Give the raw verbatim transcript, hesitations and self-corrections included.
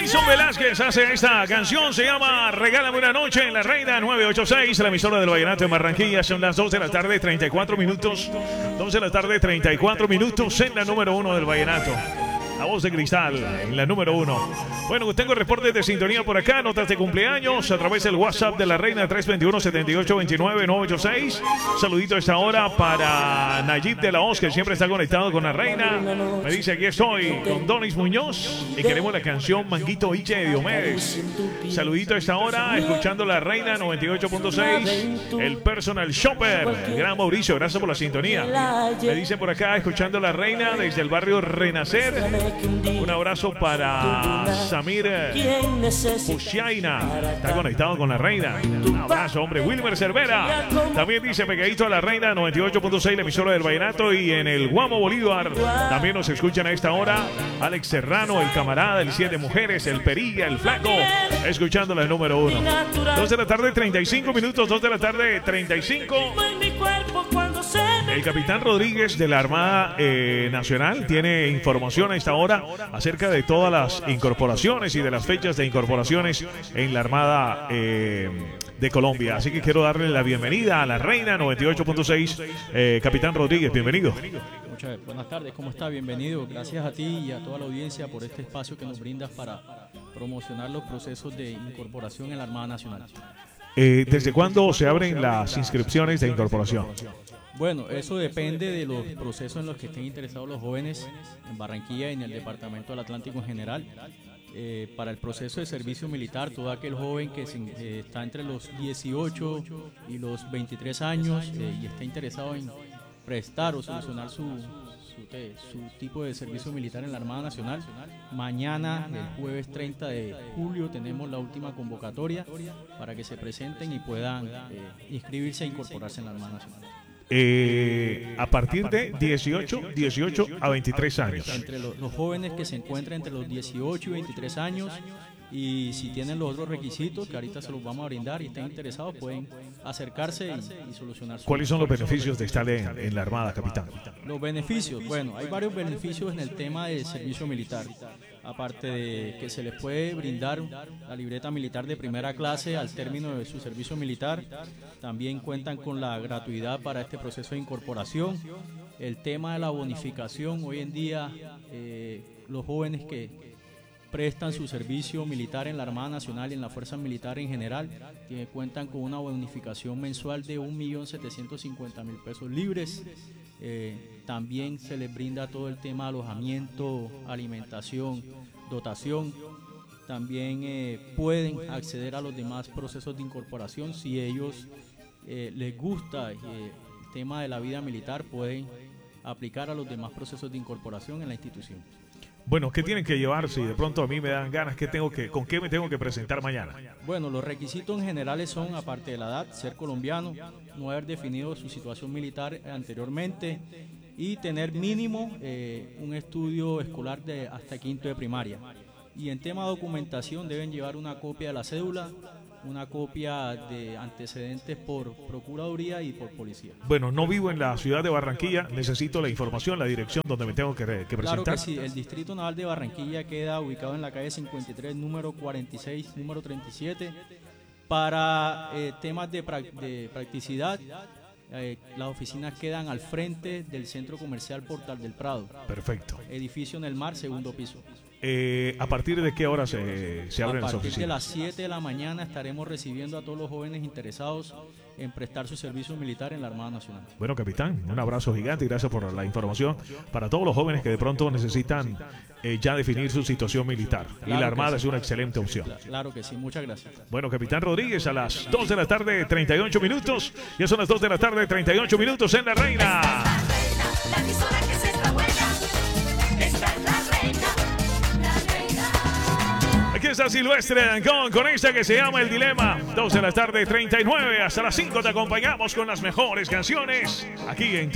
Jason Velázquez hace esta canción, se llama Regálame una noche en La Reina nueve ocho seis, la emisora del Vallenato de Barranquilla. Son las dos de la tarde, treinta y cuatro minutos. dos de la tarde, treinta y cuatro minutos en la número uno del Vallenato. La voz de Cristal en la número uno. Bueno, tengo reportes de sintonía por acá, notas de cumpleaños a través del WhatsApp de La Reina tres dos uno, siete ocho dos nueve, nueve ocho seis. Saludito a esta hora para Nayib de la Hoz, que siempre está conectado con La Reina. Me dice, aquí estoy con Donis Muñoz y queremos la canción Manguito Iche de Diomedes. Saludito a esta hora, escuchando La Reina noventa y ocho punto seis. El Personal Shopper, gran Mauricio, gracias por la sintonía. Me dice por acá, escuchando La Reina desde el barrio Renacer. Un abrazo para Samir Pushaina, está conectado con La Reina. Un abrazo, hombre. Wilmer Cervera también dice, pegadito a La Reina noventa y ocho punto seis, la emisora del Vallenato. Y en el Guamo Bolívar también nos escuchan a esta hora Alex Serrano, el camarada, el Siete Mujeres, el Perilla, el Flaco, escuchando la número uno. dos de la tarde, treinta y cinco minutos. dos de la tarde, treinta y cinco. El capitán Rodríguez de la Armada eh, Nacional tiene información a esta hora acerca de todas las incorporaciones y de las fechas de incorporaciones en la Armada eh, de Colombia. Así que quiero darle la bienvenida a La Reina noventa y ocho punto seis. Eh, capitán Rodríguez, bienvenido. Muchas buenas tardes, ¿cómo está? Bienvenido. Gracias a ti y a toda la audiencia por este espacio que nos brindas para promocionar los procesos de incorporación en la Armada Nacional. Eh, ¿Desde cuándo se abren las inscripciones de incorporación? Bueno, eso depende de los procesos en los que estén interesados los jóvenes en Barranquilla y en el departamento del Atlántico en general. Eh, para el proceso de servicio militar, todo aquel joven que se, eh, está entre los dieciocho y los veintitrés años eh, y está interesado en prestar o solucionar su, su, eh, su tipo de servicio militar en la Armada Nacional, mañana, el jueves treinta de julio, tenemos la última convocatoria para que se presenten y puedan eh, inscribirse e incorporarse en la Armada Nacional. Eh, a partir de dieciocho, dieciocho a veintitrés años. Entre los, los jóvenes que se encuentran entre los dieciocho y veintitrés años, y si tienen los otros requisitos que ahorita se los vamos a brindar y estén interesados, pueden acercarse y, y solucionar. ¿Cuáles son los beneficios de estar en, en la Armada, capitán? Los beneficios, bueno, hay varios beneficios en el tema del servicio militar. Aparte de que se les puede brindar la libreta militar de primera clase al término de su servicio militar, también cuentan con la gratuidad para este proceso de incorporación. El tema de la bonificación, hoy en día eh, los jóvenes que prestan su servicio militar en la Armada Nacional y en la Fuerza Militar en general, que cuentan con una bonificación mensual de un millón setecientos cincuenta mil pesos libres. Eh, también se les brinda todo el tema de alojamiento, alimentación, dotación. También eh, pueden acceder a los demás procesos de incorporación. Si ellos eh, les gusta eh, el tema de la vida militar, pueden aplicar a los demás procesos de incorporación en la institución. Bueno, ¿qué tienen que llevar? Si de pronto a mí me dan ganas, ¿qué tengo que, ¿con qué me tengo que presentar mañana? Bueno, los requisitos en generales son, aparte de la edad, ser colombiano, no haber definido su situación militar anteriormente y tener mínimo eh, un estudio escolar de hasta quinto de primaria. Y en tema de documentación deben llevar una copia de la cédula, una copia de antecedentes por Procuraduría y por Policía. Bueno, no vivo en la ciudad de Barranquilla, necesito la información, la dirección donde me tengo que, que presentar. Claro que sí, el Distrito Naval de Barranquilla queda ubicado en la calle cincuenta y tres, número cuarenta y seis, número treinta y siete. Para eh, temas de, pra de practicidad, eh, las oficinas quedan al frente del Centro Comercial Portal del Prado. Perfecto. Edificio en el Mar, segundo piso. Eh, ¿A partir de qué hora se, se abren las oficinas? A partir de las siete de la mañana estaremos recibiendo a todos los jóvenes interesados en prestar su servicio militar en la Armada Nacional. Bueno, capitán, un abrazo gigante y gracias por la información para todos los jóvenes que de pronto necesitan eh, ya definir su situación militar. Claro, y la Armada sí es una excelente opción. Claro que sí, muchas gracias. Bueno, capitán Rodríguez, a las dos de la tarde, treinta y ocho minutos. Ya son las dos de la tarde, treinta y ocho minutos en La Reina. La emisora que se está buena, esta es La Reina. Aquí está Silvestre Dangond con esta que se llama El Dilema. dos de la tarde, treinta y nueve. Hasta las cinco te acompañamos con las mejores canciones aquí en